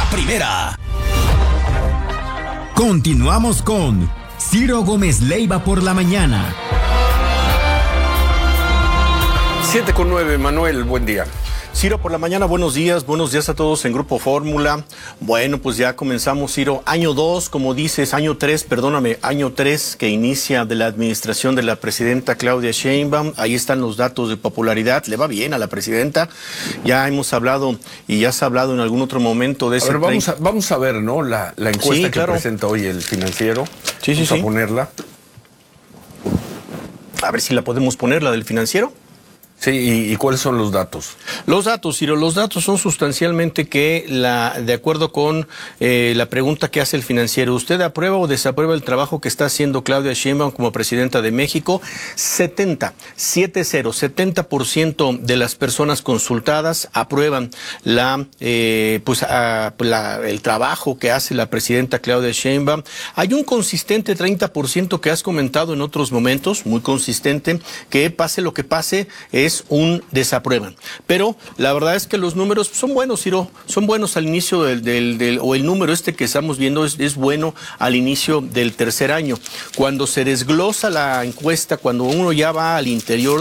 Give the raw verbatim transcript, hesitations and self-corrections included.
la primera. Continuamos con Ciro Gómez Leiva por la mañana. siete con nueve, Manuel, buen día. Ciro, por la mañana, buenos días, buenos días a todos en Grupo Fórmula. Bueno, pues ya comenzamos, Ciro, año dos, como dices, año tres, perdóname, año tres que inicia de la administración de la presidenta Claudia Sheinbaum. Ahí están los datos de popularidad, le va bien a la presidenta. Ya hemos hablado y ya se ha hablado en algún otro momento de ese... A ver, vamos a, vamos a ver, ¿no? La, la encuesta Sí, que claro. presenta hoy el Financiero. Sí, sí, vamos sí. a ponerla. A ver si la podemos poner, la del Financiero. Sí, ¿y, y cuáles son los datos? Los datos, Ciro, los datos son sustancialmente que, la, de acuerdo con eh, la pregunta que hace el Financiero, ¿usted aprueba o desaprueba el trabajo que está haciendo Claudia Sheinbaum como presidenta de México? setenta, siete cero, setenta por ciento de las personas consultadas aprueban la, eh, pues, a, la, el trabajo que hace la presidenta Claudia Sheinbaum. Hay un consistente treinta por ciento que has comentado en otros momentos, muy consistente, que pase lo que pase, es un desaprueban. Pero la verdad es que los números son buenos, Ciro, son buenos al inicio del, del, del o el número este que estamos viendo es, es bueno al inicio del tercer año. Cuando se desglosa la encuesta, cuando uno ya va al interior